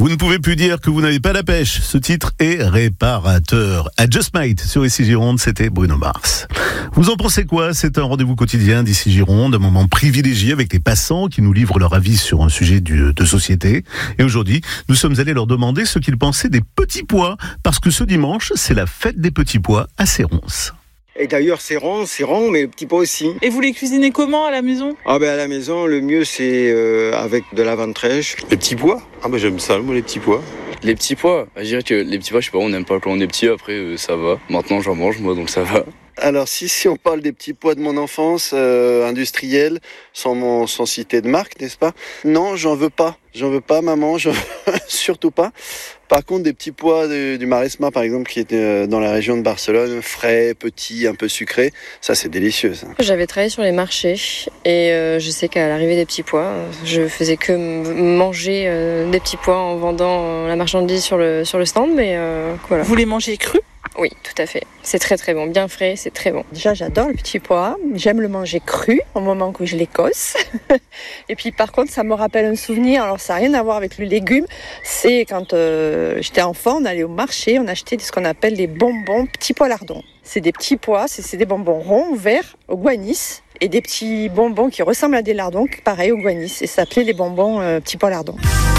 Vous ne pouvez plus dire que vous n'avez pas la pêche. Ce titre est réparateur. À Just Might sur ici Gironde, c'était Bruno Mars. Vous en pensez quoi ? C'est un rendez-vous quotidien d'ici Gironde, un moment privilégié avec les passants qui nous livrent leur avis sur un sujet de société. Et aujourd'hui, nous sommes allés leur demander ce qu'ils pensaient des petits pois, parce que ce dimanche, c'est la fête des petits pois à Céronce. Et d'ailleurs, c'est rond, mais le petit pois aussi. Et vous les cuisinez comment à la maison ? À la maison, le mieux, c'est avec de la ventrèche. Les petits pois ? J'aime ça, moi, les petits pois. Les petits pois, je dirais que les petits pois, je sais pas, on n'aime pas quand on est petit, après ça va. Maintenant j'en mange moi, donc ça va. Alors si on parle des petits pois de mon enfance, industriels, sans citer de marque, n'est-ce pas ? Non, j'en veux pas, maman, surtout pas. Par contre, des petits pois du Maresme, par exemple, qui était dans la région de Barcelone, frais, petits, un peu sucrés, ça c'est délicieux. Ça. J'avais travaillé sur les marchés et je sais qu'à l'arrivée des petits pois, je faisais que manger des petits pois en vendant la marchandise sur le stand, mais voilà. Vous les mangez crus ? Oui, tout à fait. C'est très très bon, bien frais, c'est très bon. Déjà, j'adore le petit pois. J'aime le manger cru au moment où je l'écosse. Et puis, par contre, ça me rappelle un souvenir. Alors, ça n'a rien à voir avec le légume. C'est quand j'étais enfant, on allait au marché, on achetait ce qu'on appelle les bonbons petits pois lardons. C'est des petits pois, c'est des bonbons ronds, verts, au guanis. Et des petits bonbons qui ressemblent à des lardons, pareil au guanis. Et ça s'appelait les bonbons petits pois lardons.